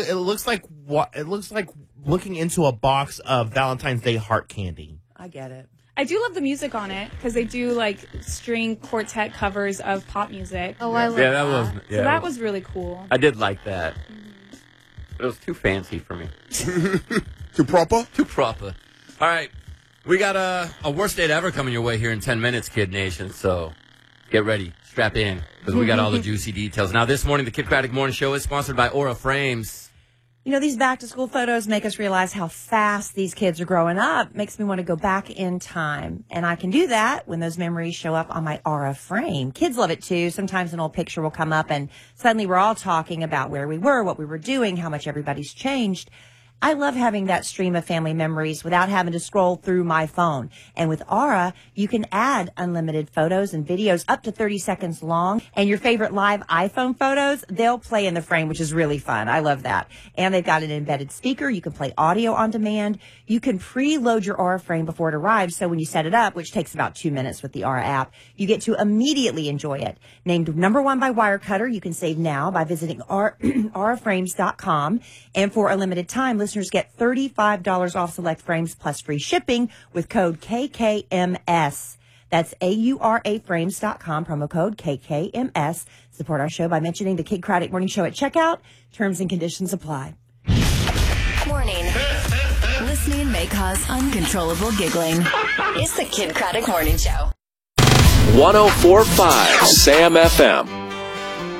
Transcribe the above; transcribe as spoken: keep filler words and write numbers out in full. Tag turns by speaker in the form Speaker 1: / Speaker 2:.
Speaker 1: it looks like what it looks like looking into a box of Valentine's Day heart candy.
Speaker 2: I get it.
Speaker 3: I do love the music on it because they do like string quartet covers of pop music.
Speaker 4: Oh, I love
Speaker 5: Yeah,
Speaker 4: that.
Speaker 5: that was. Yeah,
Speaker 3: So that was really cool.
Speaker 5: I did like that. But it was too fancy for me.
Speaker 6: Too proper?
Speaker 5: Too proper. All right. We got a, a worst date ever coming your way here in ten minutes, Kid Nation. So get ready. Strap in because we got all the juicy details. Now, this morning, the Kid Craddock Morning Show is sponsored by Aura Frames.
Speaker 2: You know, these back-to-school photos make us realize how fast these kids are growing up. Makes me want to go back in time. And I can do that when those memories show up on my Aura frame. Kids love it, too. Sometimes an old picture will come up, and suddenly we're all talking about where we were, what we were doing, how much everybody's changed. I love having that stream of family memories without having to scroll through my phone. And with Aura, you can add unlimited photos and videos up to thirty seconds long. And your favorite live iPhone photos, they'll play in the frame, which is really fun. I love that. And they've got an embedded speaker. You can play audio on demand. You can preload your Aura frame before it arrives. So when you set it up, which takes about two minutes with the Aura app, you get to immediately enjoy it. Named number one by Wirecutter, you can save now by visiting aura frames dot com. And for a limited time, listeners get thirty-five dollars off select frames plus free shipping with code K K M S. That's A U R A frames dot com, promo code K K M S. Support our show by mentioning the Kid Craddock Morning Show at checkout. Terms and conditions apply.
Speaker 7: Warning. Listening may cause uncontrollable giggling. It's the Kid Craddock Morning Show.
Speaker 8: one oh four point five Sam F M.